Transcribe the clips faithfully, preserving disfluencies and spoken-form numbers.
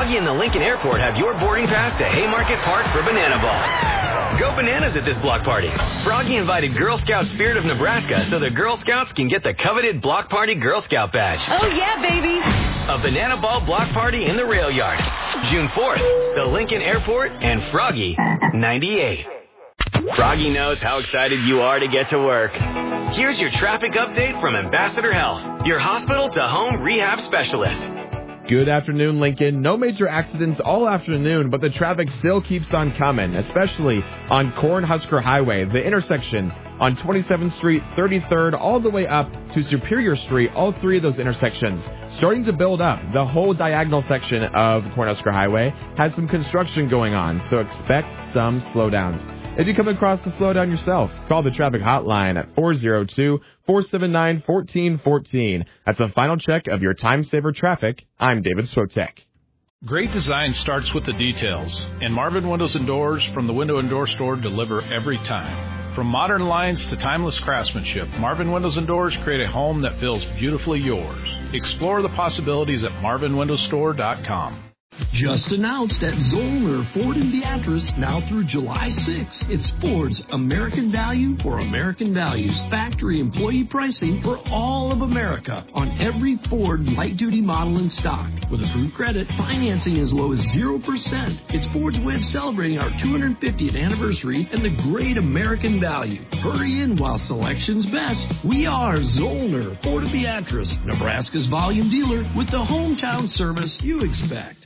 Froggy and the Lincoln Airport have your boarding pass to Haymarket Park for Banana Ball. Go bananas at this block party. Froggy invited Girl Scout Spirit of Nebraska so the Girl Scouts can get the coveted Block Party Girl Scout badge. Oh, yeah, baby. A Banana Ball block party in the rail yard. June fourth, the Lincoln Airport and Froggy ninety-eight. Froggy knows how excited you are to get to work. Here's your traffic update from Ambassador Health, your hospital to home rehab specialist. Good afternoon, Lincoln. No major accidents all afternoon, but the traffic still keeps on coming, especially on Cornhusker Highway, the intersections on twenty-seventh Street, thirty-third, all the way up to Superior Street. All three of those intersections starting to build up. The whole diagonal section of Cornhusker Highway has some construction going on, so expect some slowdowns. If you come across a slowdown yourself, call the traffic hotline at four oh two, four seven nine, one four one four. That's a final check of your time saver traffic. I'm David Swotek. Great design starts with the details, and Marvin Windows and Doors from the Window and Door Store deliver every time. From modern lines to timeless craftsmanship, Marvin Windows and Doors create a home that feels beautifully yours. Explore the possibilities at marvin windows store dot com. Just announced at Zollner Ford in Beatrice, now through July sixth. It's Ford's American Value for American Values. Factory employee pricing for all of America on every Ford light-duty model in stock. With approved credit, financing as low as zero percent. It's Ford's way of celebrating our two hundred fiftieth anniversary and the great American value. Hurry in while selection's best. We are Zollner Ford of Beatrice, Nebraska's volume dealer with the hometown service you expect.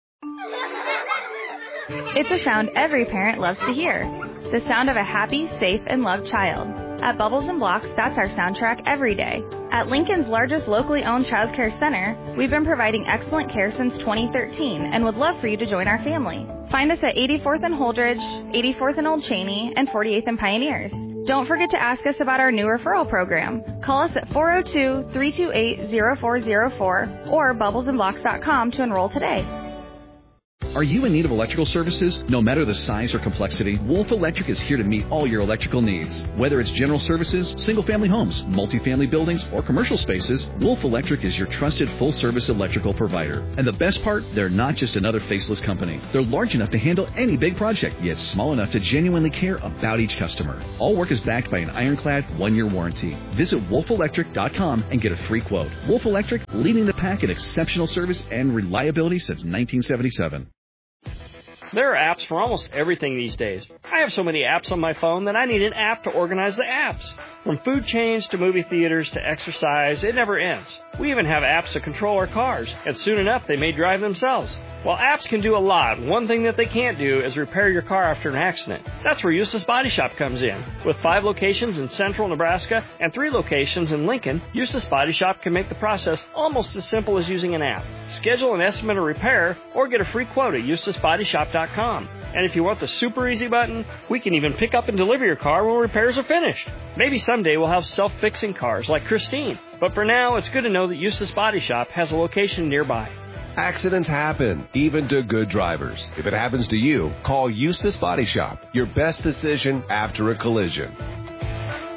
It's a sound every parent loves to hear. The sound of a happy, safe, and loved child. At Bubbles and Blocks, that's our soundtrack every day. At Lincoln's largest locally owned child care center, we've been providing excellent care since twenty thirteen and would love for you to join our family. Find us at eighty-fourth and Holdridge, eighty-fourth and Old Cheney, and forty-eighth and Pioneers. Don't forget to ask us about our new referral program. Call us at four oh two, three two eight, oh four oh four or bubbles and blocks dot com to enroll today. Are you in need of electrical services? No matter the size or complexity, Wolf Electric is here to meet all your electrical needs. Whether it's general services, single-family homes, multifamily buildings, or commercial spaces, Wolf Electric is your trusted full-service electrical provider. And the best part, they're not just another faceless company. They're large enough to handle any big project, yet small enough to genuinely care about each customer. All work is backed by an ironclad one-year warranty. Visit wolf electric dot com and get a free quote. Wolf Electric, leading the pack in exceptional service and reliability since nineteen seventy-seven. There are apps for almost everything these days. I have so many apps on my phone that I need an app to organize the apps. From food chains to movie theaters to exercise, it never ends. We even have apps to control our cars, and soon enough they may drive themselves. While apps can do a lot, one thing that they can't do is repair your car after an accident. That's where Eustace Body Shop comes in. With five locations in central Nebraska and three locations in Lincoln, Eustace Body Shop can make the process almost as simple as using an app. Schedule an estimate of repair or get a free quote at eustace body shop dot com. And if you want the super easy button, we can even pick up and deliver your car when repairs are finished. Maybe someday we'll have self-fixing cars like Christine. But for now, it's good to know that Eustace Body Shop has a location nearby. Accidents happen, even to good drivers. If it happens to you, call Eustace Body Shop, your best decision after a collision.